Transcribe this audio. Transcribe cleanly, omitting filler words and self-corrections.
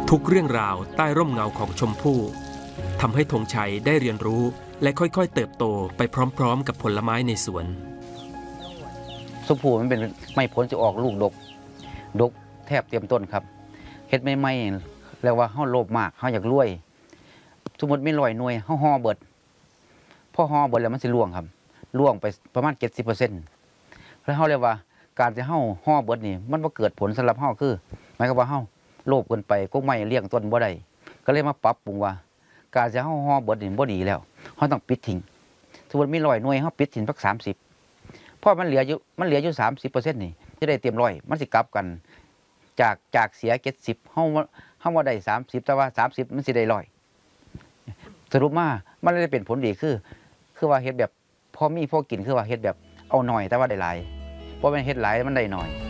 ทุกเรื่องราวใต้ร่มเงาของชมพู่ทำให้ธงชัยได้เรียนรู้และค่อยๆเติบโตไปพร้อมๆกับผลไม้ในสวนชมพู่มันเป็นไม้ผลจะออกลูกดกแทบเต็มต้นครับเฮ็ดไม่แล้วว่าเฮาโลภมากเฮาอยากรวยสมมุติมี100หน่วยเฮาห่อเบิดพอห่อเบิดแล้วมันสิร่วงครับร่วงไปประมาณ 70% แล้วเฮาเรียกว่าการที่เฮาห่อเบิดนี่มันบ่เกิดผลสำหรับเฮาคือหมายความว่าเฮาโลภเกินไปก็ไม่เลี้ยงต้นบ่ได้ก็เลยมาปรับปรุงว่าการที่เฮาห่อเบิดนี่บ่ดีแล้วเฮาต้องปิดทิ้งสมมุติมี100หน่วยเฮาปิดทิ้งสัก30พอมันเหลืออยู่ 30% นี่จะได้เต็ม100มันสิกลับกันจากเสีย70เฮาบ่ได้30แต่ว่า30มันสิได้100สรุปมามันเลยเป็นผลดีคือว่าเฮ็ดแบบพอมีพอกินคือว่าเฮ็ดแบบเอาหน่อยแต่ว่าได้หลายบ่แม่นเฮ็ดหลายมันได้น้อย